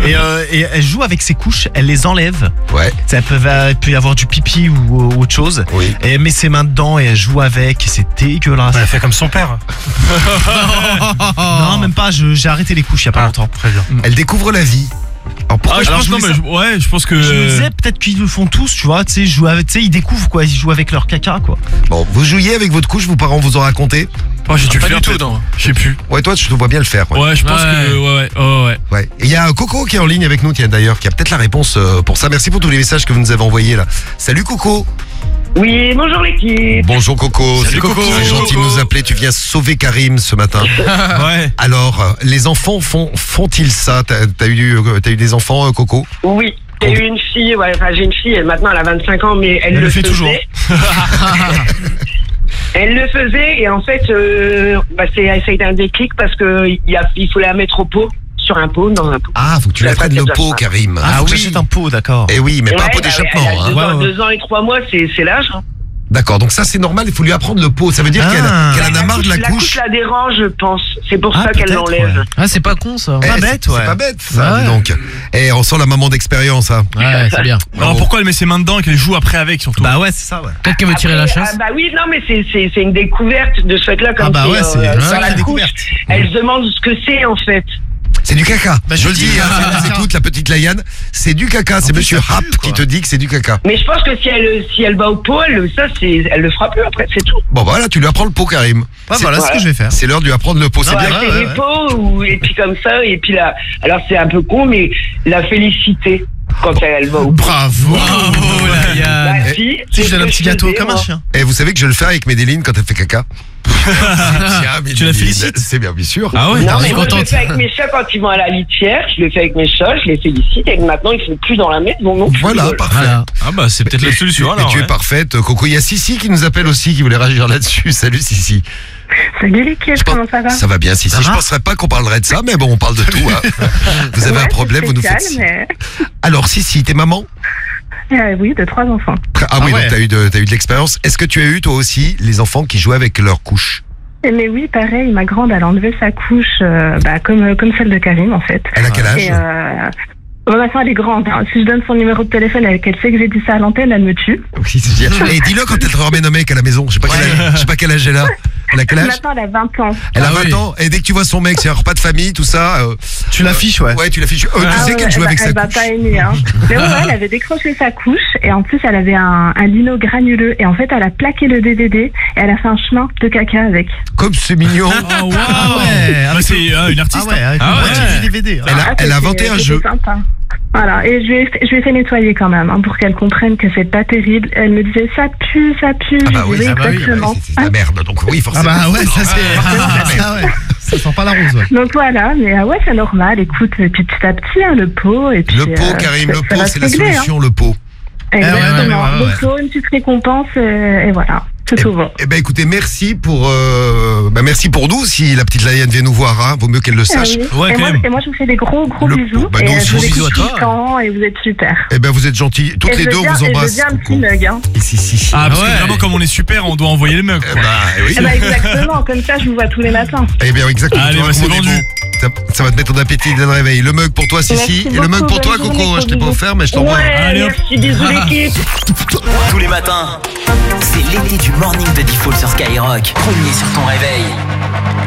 Et elle joue avec ses couches, elle les enlève. Ouais. Ça peut y avoir du pipi ou autre chose. Oui. Et elle met ses mains dedans et elle joue avec. Et c'est dégueulasse. Elle fait comme son père. Non, même pas. J'ai arrêté les couches il y a pas longtemps. Très bien. Elle découvre la vie. Alors pourquoi Je pense que. Je me disais peut-être qu'ils le font tous, tu vois. Tu sais, ils découvrent quoi. Ils jouent avec leur caca, quoi. Bon, vous jouiez avec votre couche, vos parents vous ont raconté? J'ai dû le Pas faire du tout, peut-être. non. Je sais plus. Ouais, toi, je te vois bien le faire. Ouais. Ouais, je pense que. Ouais. Ouais. Et il y a Coco qui est en ligne avec nous, tiens, d'ailleurs, qui a peut-être la réponse pour ça. Merci pour tous les messages que vous nous avez envoyés là. Salut Coco. Oui, bonjour l'équipe. Bonjour Coco. Salut, Coco. C'est gentil de nous appeler. Tu viens sauver Karim ce matin. Ouais. Alors, les enfants font-ils ça? T'as eu des enfants, Coco? Oui, j'ai eu une fille, j'ai une fille, maintenant elle a 25 ans, mais elle le fait faisait. toujours. Elle le faisait et en fait, ça a été un déclic parce que il faut la mettre au pot, sur un pot, dans un pot. Ah, faut que tu la prennes le pot, Karim. Faut que j'achète un pot, d'accord. Eh oui, mais pas un pot Ouais, d'échappement. elle a Hein. 2 ans et 3 mois, c'est l'âge. Hein. D'accord, donc ça c'est normal, il faut lui apprendre le pot. Ça veut dire qu'elle en a marre de la couche. La dérange, je pense. C'est pour ça peut-être, qu'elle l'enlève. ouais. Ah, c'est pas con ça. Eh, Pas bête, ouais. C'est pas bête, ça, Ouais. dis donc. Et on sent la maman d'expérience, hein. Ouais, c'est bien. Alors pourquoi elle met ses mains dedans et qu'elle joue après avec surtout? Bah ouais, c'est ça, ouais. Peut-être qu'elle veut tirer la chasse. Bah oui, non, mais c'est une découverte de ce fait-là. Comme Ah bah ouais, c'est sur la une couche, découverte. elle se demande ce que c'est en fait. C'est du caca. Bah, je le dis, hein, si elle nous écoute, la petite Laïane, c'est du caca. C'est plus, monsieur ça Rapp pue, quoi. qui te dit que c'est du caca. Mais je pense que si elle va au pot, elle le fera plus après, c'est tout. Bon, voilà, tu lui apprends le pot, Karim. Ouais, voilà ce que je vais faire. C'est l'heure de lui apprendre le pot. C'est Ouais, bien. c'est des pots, et puis comme ça, et puis là, alors c'est un peu con, mais la féliciter quand elle va au pot. Bravo, Laïane. Bah, si, Tu sais, je donne un ce petit que je gâteau faisais, comme un moi. chien. Et vous savez que je le fais avec Médéline quand elle fait caca. Tiens, Tu la félicites? C'est bien sûr. Ah ouais, Non, mais t'es moi, je contente. le fais avec mes chats quand ils vont à la litière, je le fais avec mes chats, je les félicite, et maintenant ils sont plus dans la maison non plus. Voilà, parfait. Voilà. Ah bah c'est peut-être la solution Mais alors. tu es ouais. parfaite, Coco. Il y a Sissi qui nous appelle aussi, qui voulait réagir là-dessus. Salut Sissi. Salut l'équipe, comment ça va? Ça va bien, Sissi. Je penserais pas qu'on parlerait de ça, mais bon, on parle de tout. Hein. Vous avez un problème, vous nous faites signe. Mais... Alors, Sissi, t'es maman? oui, de 3 enfants. Ah oui, ouais. donc t'as eu de l'expérience. Est-ce que tu as eu toi aussi les enfants qui jouaient avec leur couche? Mais oui, pareil, ma grande, elle a enlevé sa couche, comme celle de Karim en fait. Elle a quel âge? Et maintenant elle est grande. Hein. Si je donne son numéro de téléphone et qu'elle sait que j'ai dit ça à l'antenne, elle me tue. Oui, c'est bien. Et dis-le quand elle te ramène un mec à la maison. Je sais pas quel âge elle a. Elle a quel âge? Maintenant elle a 20 ans. Elle a Ah 20 oui. ans. Et dès que tu vois son mec, c'est un repas de famille, tout ça. Tu l'affiches, ouais. Ouais, tu l'affiches. Tu Ah sais ouais, qu'elle joue avec sa elle va couche. pas aimer. Hein. Mais ouais, elle avait décroché sa couche et en plus elle avait un lino granuleux et en fait elle a plaqué le DVD et elle a fait un chemin de caca avec. Comme c'est mignon. Ah ouais. Ah ouais, Ah, c'est une artiste. Ah ouais, avec hein. une Ah moitié ouais. du DVD. hein. Elle a c'était- inventé un c'était jeu. sympa. Voilà, et je lui ai fait nettoyer quand même, hein, pour qu'elle comprenne que c'est pas terrible. Elle me disait ça pue, ça pue. Ah bah Je oui, disais ah bah oui, exactement. c'est de la merde. Donc oui, Ah forcément. bah ouais, ça c'est. Ça, ouais. Ça sent pas la rose, ouais. Donc voilà, mais ouais, c'est normal. Écoute, et puis petit à petit, hein, le pot. Et puis, Le pot, Karim, le ça pot, va c'est se la régler, solution, le pot. Hein. Exactement. ouais, ouais. Le pot, une petite récompense, et voilà. C'est tout bon. Eh ben écoutez, merci pour nous. Si la petite Laïane vient nous voir, hein, vaut mieux qu'elle le sache. Oui. Ouais, et, quand moi, même. et moi, je vous fais des gros Le bisous. pot, bah, et nous aussi, je vous bisous écoute à toi. tout le temps et vous êtes super. Eh ben vous êtes gentils. Toutes Et les je deux, on viens- vous et embrasse. je viens un petit Coco. mug. Hein. Si. Ah parce Ah ouais. que vraiment comme on est super, on doit envoyer le mug. Eh quoi. ben, oui. Eh ben, exactement, comme ça, je vous vois tous les matins. Eh bien, exactement. Allez, Tu vois bah, c'est comment on est vendu. beau. Ça va te mettre en appétit dès le réveil. Le mug pour toi, Sissi. Merci Et le mug beaucoup, pour toi, bonne Coco. journée, Je t'ai pas gros offert, mais je t'envoie. Ouais, Allez, hop. merci, bisous l'équipe. Tous les matins, c'est l'été du morning de Default sur Skyrock. Premier sur ton réveil.